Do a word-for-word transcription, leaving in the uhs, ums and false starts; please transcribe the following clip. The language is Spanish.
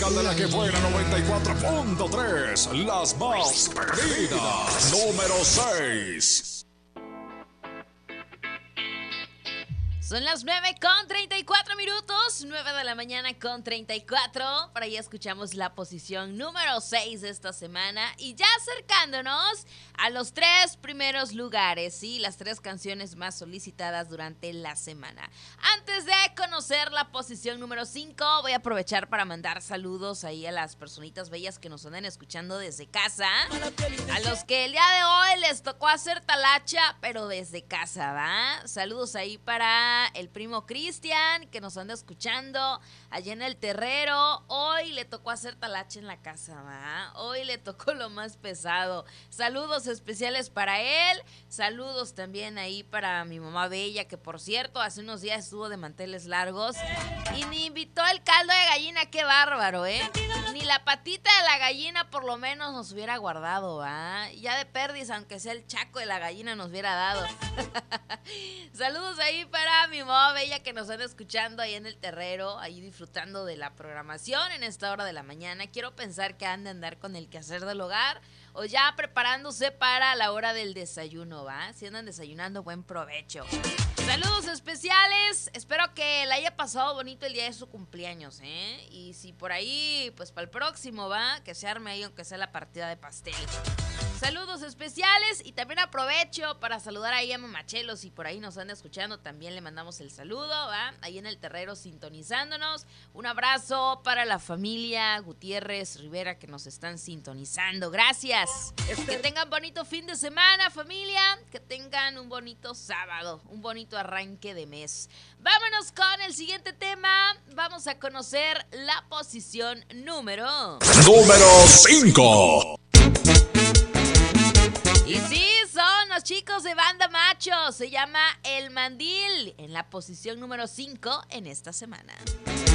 De la que fuera noventa y cuatro punto tres, las más pedidas. Número seis. Son las nueve con treinta y cuatro minutos, nueve de la mañana con treinta y cuatro. Por ahí escuchamos la posición número seis de esta semana y ya acercándonos a los tres primeros lugares, ¿sí? Las tres canciones más solicitadas durante la semana. Antes de conocer la posición número cinco, voy a aprovechar para mandar saludos ahí a las personitas bellas que nos andan escuchando desde casa. A los que el día de hoy les tocó hacer talacha, pero desde casa, ¿va? Saludos ahí para el primo Cristian, que nos anda escuchando allá en el terrero. Hoy le tocó hacer talacha en la casa, ¿va? Hoy le tocó lo más pesado. Saludos especiales para él. Saludos también ahí para mi mamá bella, que por cierto, hace unos días estuvo de manteles largos y ni invitó el caldo de gallina. Qué bárbaro, ¿eh? Ni la patita de la gallina por lo menos nos hubiera guardado, ¿va? Ya de perdiz, aunque sea el chaco de la gallina nos hubiera dado. Saludos ahí para mi mamá bella que nos anda escuchando ahí en el terrero, ahí disfrutando de la programación en esta hora de la mañana. Quiero pensar que han de andar con el quehacer del hogar o ya preparándose para la hora del desayuno, ¿va? Si andan desayunando, buen provecho. Saludos especiales, espero que le haya pasado bonito el día de su cumpleaños, ¿eh? Y si por ahí, pues para el próximo, ¿va? Que se arme ahí aunque sea la partida de pastel. Saludos especiales y también aprovecho para saludar ahí a Mamachelo, si por ahí nos anda escuchando, también le mandamos el saludo, ¿va? Ahí en el terrero sintonizándonos. Un abrazo para la familia Gutiérrez Rivera que nos están sintonizando. Gracias. Que tengan bonito fin de semana, familia. Que tengan un bonito sábado, un bonito arranque de mes. Vámonos con el siguiente tema. Vamos a conocer la posición número... Número cinco. Y sí, son los chicos de Banda Macho. Se llama El Mandil en la posición número cinco en esta semana.